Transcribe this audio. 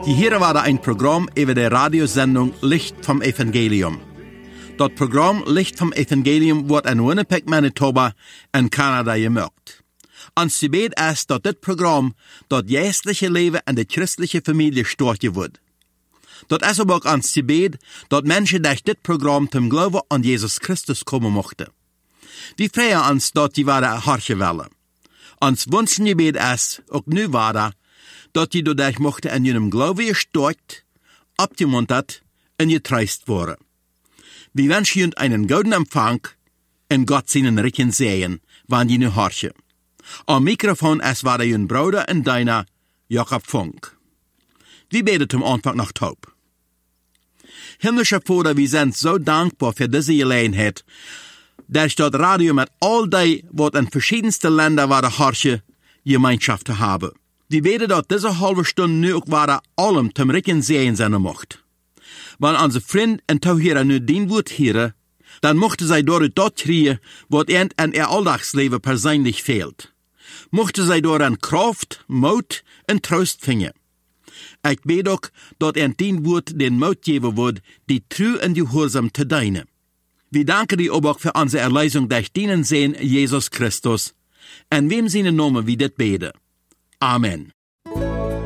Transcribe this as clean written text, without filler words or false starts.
Hier war ein Programm über die Radiosendung Licht vom Evangelium. Das Programm Licht vom Evangelium wird in Winnipeg, Manitoba in Kanada gemacht. Ons gebed ist, dass das Programm das geistliche Leben in der christlichen Familie starten wird. Das ist aber auch ons gebed, dass Menschen durch das Programm zum Glauben an Jesus Christus kommen möchten. Wir freuen uns, dass die wahre Harche wollen. Ons Wunschgebet ist, auch nu wahre, dass die dadurch mochten in ihrem Glauben gestärkt, abgemuntert und getröst worden. Wir wünschen ihnen einen guten Empfang und Gott seinen Rücken sehen, wann die nu horchen. Am Mikrofon ist war der Bruder und deiner Jakob Funk. Wir beten zum Anfang noch taub. Himmlischer Vater, wir sind so dankbar für diese Gelegenheit, dass das Radio mit all die, was in verschiedensten Ländern war der Horche, Gemeinschaft haben. Wir beten, dass diese halbe Stunde nu auch war allem zum Rücken sehen sein macht. Wenn unsere Freund und Tauhierer nu den Wort hören, dann mochte sie dort das kriegen, was ihnen in ihr Alltagsleben persönlich fehlt. Mochte sie dort an Kraft, Mut und Trost finden. Ich bete auch, dass den Wort den Mut geben wird, die treu und gehorsam zu dienen. Wir danken dir aber auch für unsere Erlösung durch deinen Sohn Jesus Christus, in wem seinen Namen wir das beten. Amen.